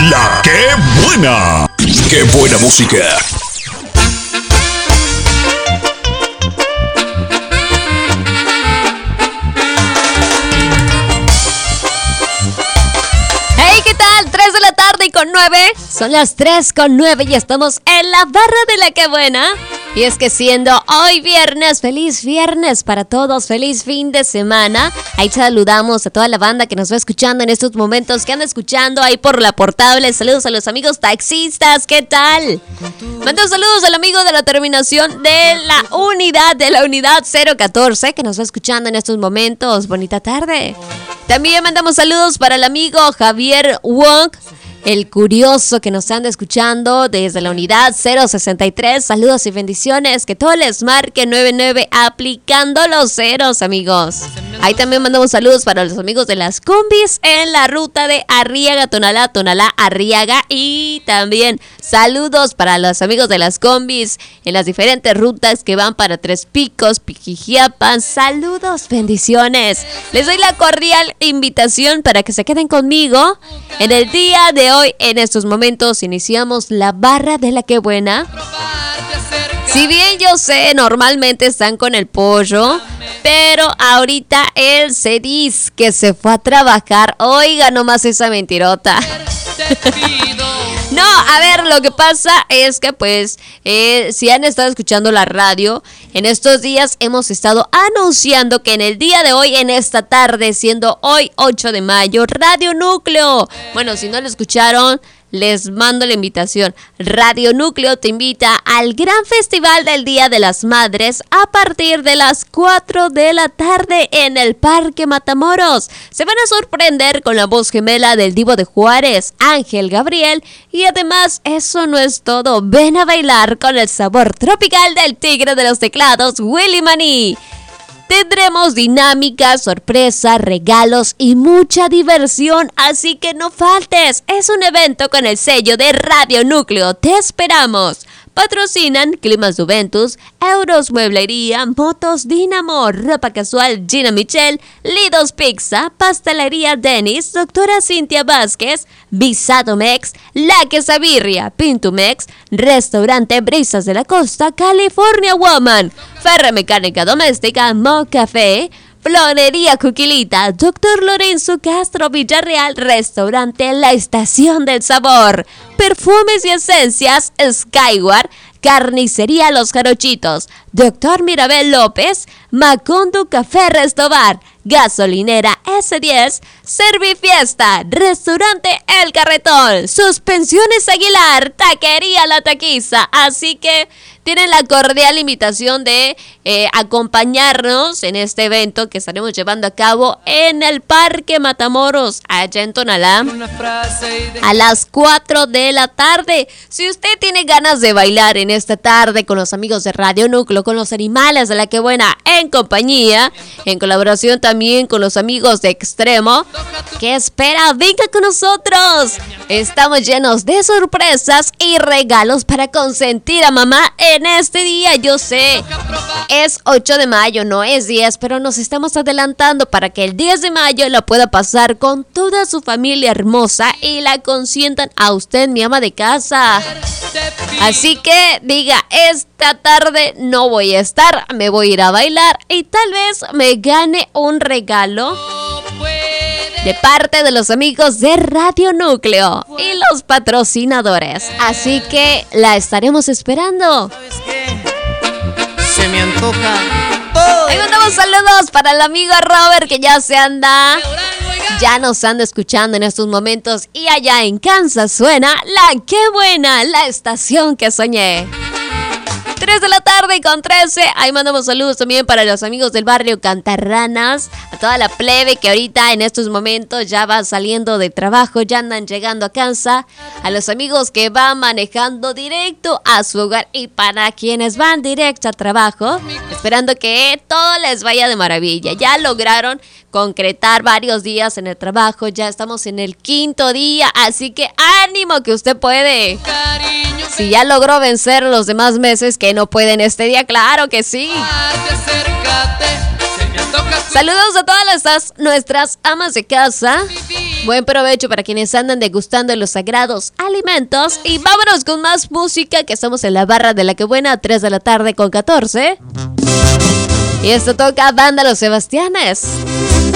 La que buena. Qué buena música. ¿Qué tal? 3 de la tarde y con 9. Son las 3:09 y estamos en la barra de la que buena. Y es que siendo hoy viernes, feliz viernes para todos, feliz fin de semana. Ahí saludamos a toda la banda que nos va escuchando en estos momentos, que anda escuchando ahí por la portable. Saludos a los amigos taxistas, ¿qué tal? Mando saludos al amigo de la terminación de la unidad 014 que nos va escuchando en estos momentos. Bonita tarde. También mandamos saludos para el amigo Javier Wong, el curioso que nos anda escuchando desde la unidad 063. Saludos y bendiciones, que todo les marque 99 aplicando los ceros, amigos. Ahí también mandamos saludos para los amigos de las combis en la ruta de Arriaga, Tonalá, Arriaga. Y también saludos para los amigos de las combis en las diferentes rutas que van para Tres Picos, Pijijiapan. Saludos, bendiciones. Les doy la cordial invitación para que se queden conmigo en el día de hoy. En estos momentos iniciamos la barra de la que buena. Si bien yo sé, normalmente están con el pollo, pero ahorita él se dice que se fue a trabajar. Oiga, nomás esa mentirota. No, a ver, lo que pasa es que pues si han estado escuchando la radio, en estos días hemos estado anunciando que en el día de hoy, en esta tarde, siendo hoy 8 de mayo, Radio Núcleo. Bueno, si no lo escucharon, les mando la invitación. Radio Núcleo te invita al gran festival del Día de las Madres a partir de las 4 de la tarde en el Parque Matamoros. Se van a sorprender con la voz gemela del Divo de Juárez, Ángel Gabriel, y además eso no es todo. Ven a bailar con el sabor tropical del tigre de los teclados, Willy Maní. Tendremos dinámicas, sorpresas, regalos y mucha diversión, así que no faltes. Es un evento con el sello de Radio Núcleo. Te esperamos. Patrocinan Climas Juventus, Euros Mueblería, Motos Dínamo, Ropa Casual Gina Michel, Lidos Pizza, Pastelería Denis, Doctora Cintia Vázquez, Visado Mex, La Quesabirria, Pintumex, Restaurante Brisas de la Costa, California Woman, Ferra Mecánica Doméstica, Mo Café, Florería Cuquilita, Dr. Lorenzo Castro Villarreal, Restaurante La Estación del Sabor, Perfumes y Esencias Skyward, Carnicería Los Jarochitos, Dr. Mirabel López, Macondo Café Restobar, Gasolinera S10, Servifiesta, Restaurante El Carretón, Suspensiones Aguilar, Taquería La Taquiza. Así que tienen la cordial invitación de acompañarnos en este evento que estaremos llevando a cabo en el Parque Matamoros, allá en Tonalá, a las 4 de la tarde. Si usted tiene ganas de bailar en esta tarde con los amigos de Radio Núcleo, con los animales de la que buena, en compañía, en colaboración también con los amigos de Extremo, ¿qué espera? Venga con nosotros. Estamos llenos de sorpresas y regalos para consentir a mamá en este día. Yo sé, es 8 de mayo, no es 10, pero nos estamos adelantando para que el 10 de mayo la pueda pasar con toda su familia hermosa y la consientan a usted, mi ama de casa. Así que diga, esta tarde no voy a estar, me voy a ir a bailar y tal vez me gane un regalo de parte de los amigos de Radio Núcleo y los patrocinadores. Así que la estaremos esperando. Se me antoja. Ahí mandamos saludos para el amigo Robert, que ya nos anda escuchando en estos momentos. Y allá en Kansas suena La Que Buena, la estación que soñé. 3 de la tarde y con 13. Ahí mandamos saludos también para los amigos del barrio Cantarranas, a toda la plebe que ahorita en estos momentos ya va saliendo de trabajo, ya andan llegando a casa, a los amigos que van manejando directo a su hogar y para quienes van directo a trabajo, esperando que todo les vaya de maravilla. Ya lograron concretar varios días en el trabajo, ya estamos en el 5.º día, así que ánimo que usted puede. Si ya logró vencer los demás meses que no pueden este día, claro que sí. Saludos a todas nuestras amas de casa. Buen provecho para quienes andan degustando los sagrados alimentos. Y vámonos con más música, que estamos en la barra de La Que Buena, 3 de la tarde con 14. Y esto toca Banda Los Sebastianes.